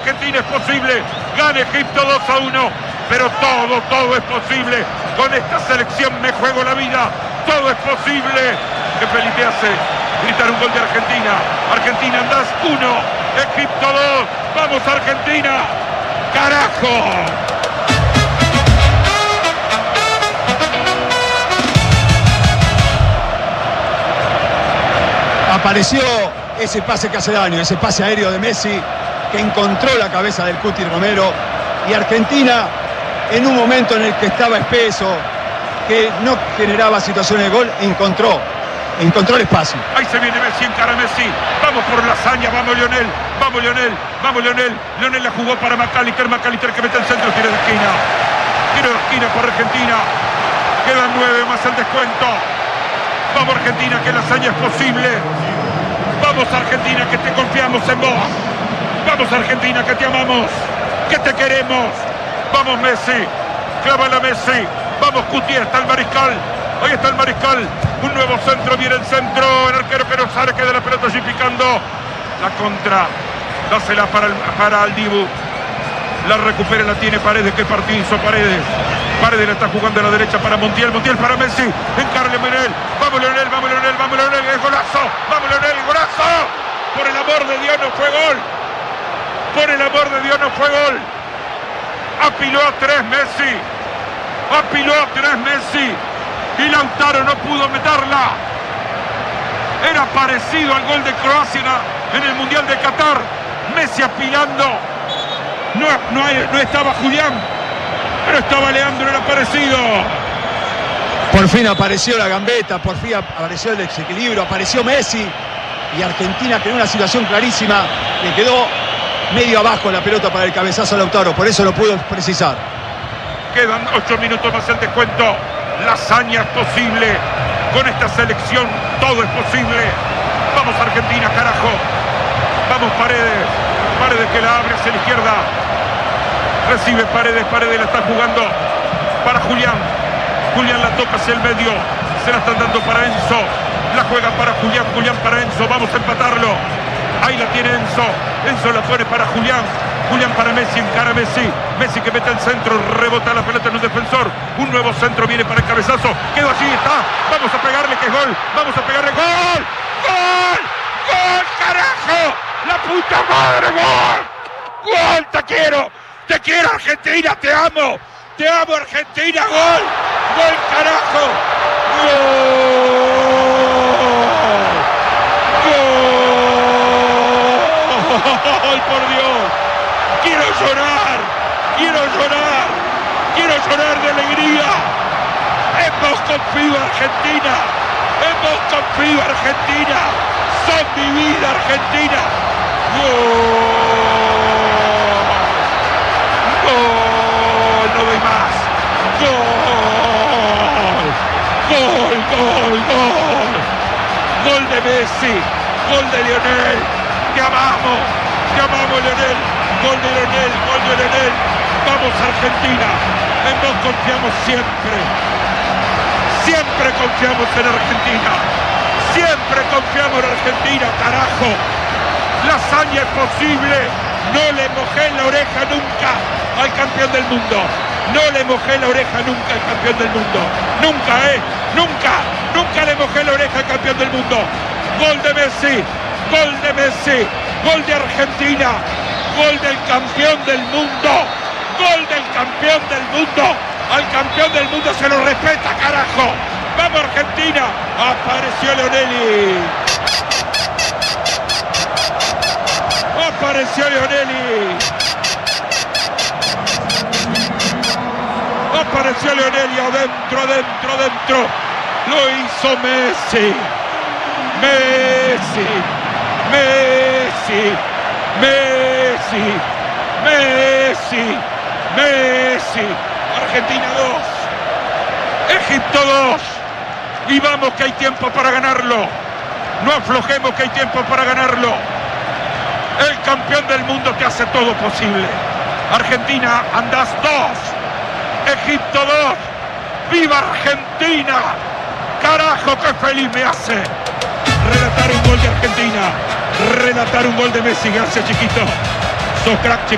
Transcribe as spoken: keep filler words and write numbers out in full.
Argentina es posible. Gana Egipto dos a uno. Pero todo, todo es posible. Con esta selección me juego la vida. Todo es posible. Que Felipe hace gritar un gol de Argentina. Argentina andás uno, Egipto dos. Vamos Argentina. ¡Carajo! Apareció ese pase que hace daño, ese pase aéreo de Messi que encontró la cabeza del Cuti Romero, y Argentina en un momento en el que estaba espeso, que no generaba situaciones de gol, encontró encontró el espacio. Ahí se viene Messi, encara Messi. Vamos por la hazaña, vamos Lionel, vamos Lionel, vamos Lionel. Lionel la jugó para McAllister, McAllister que mete el centro, tiro de esquina. Tiro de esquina por Argentina. Quedan nueve más el descuento. Vamos Argentina, que la hazaña es posible. Vamos Argentina, que te confiamos en vos. Vamos Argentina, que te amamos, que te queremos. Vamos Messi, clávala Messi. Vamos Cuti, está el mariscal. Ahí está el mariscal. Un nuevo centro, viene el centro. El arquero que no sale, queda la pelota allí picando. La contra. Dásela para el, para el Dibu. La recupera, la tiene Paredes. Qué partido hizo Paredes. Paredes la está jugando a la derecha para Montiel. Montiel para Messi. Encarle Leonel. Vamos Leonel, vamos Leonel, vamos Leonel. ¡El golazo! ¡Vamos Leonel, el golazo! Por el amor de Dios, no fue gol. Por el amor de Dios, no fue gol. Apiló a tres Messi. Apiló a tres Messi. Y Lautaro no pudo meterla. Era parecido al gol de Croacia en el Mundial de Qatar. Messi apilando. No, no, no estaba Julián, pero estaba Leandro, era parecido. Por fin apareció la gambeta, por fin apareció el desequilibrio, apareció Messi. Y Argentina creó una situación clarísima. Le quedó medio abajo la pelota para el cabezazo a Lautaro. Por eso lo pudo precisar. Quedan ocho minutos más el descuento. La hazaña es posible. Con esta selección todo es posible. Vamos Argentina, carajo. Vamos Paredes. Paredes que la abre hacia la izquierda. Recibe Paredes. Paredes la está jugando para Julián. Julián la toca hacia el medio. Se la están dando para Enzo. La juega para Julián. Julián para Enzo. Vamos a empatarlo. Ahí la tiene Enzo. Enzo la pone para Julián. Julián para Messi, encara Messi. Messi que mete el centro, rebota la pelota en un defensor. Un nuevo centro viene para el cabezazo. Quedó allí, está. Vamos a pegarle que es gol. Vamos a pegarle gol. ¡Gol! ¡Gol, carajo! ¡La puta madre, gol! ¡Gol! ¡Te quiero! ¡Te quiero, Argentina! ¡Te amo! ¡Te amo, Argentina! ¡Gol! ¡Gol, carajo! ¡Gol! ¡Gol, por Dios! ¡Quiero llorar! ¡Quiero llorar! ¡Quiero llorar de alegría! ¡Hemos confiado Argentina! ¡Hemos confiado Argentina! ¡Son mi vida, Argentina! ¡Gol! ¡Gol! ¡No doy más! ¡Gol! ¡Gol, gol, gol! ¡Gol de Messi! ¡Gol de Lionel! ¡Te amamos! ¡Te amamos, Lionel! Gol de Lionel, gol de Lionel. Vamos Argentina. En vos confiamos siempre. Siempre confiamos en Argentina. Siempre confiamos en Argentina, carajo. La hazaña es posible. No le mojé la oreja nunca al campeón del mundo. No le mojé la oreja nunca al campeón del mundo. Nunca, eh. Nunca. Nunca le mojé la oreja al campeón del mundo. Gol de Messi. Gol de Messi. Gol de Argentina. Gol del campeón del mundo. Gol del campeón del mundo. Al campeón del mundo se lo respeta, carajo. Vamos Argentina. Apareció Leonelli. Apareció Leonelli. Apareció Leonelli. Adentro, adentro, adentro. Lo hizo Messi. Messi. Messi. Messi, Messi, Messi. Argentina dos, Egipto dos. Y vamos que hay tiempo para ganarlo. No aflojemos que hay tiempo para ganarlo. El campeón del mundo te hace todo posible. Argentina, andás dos, Egipto dos. ¡Viva Argentina! ¡Carajo, qué feliz me hace! Relatar un gol de Argentina. Relatar un gol de Messi. Gracias, chiquito. Sos crack, chiquito.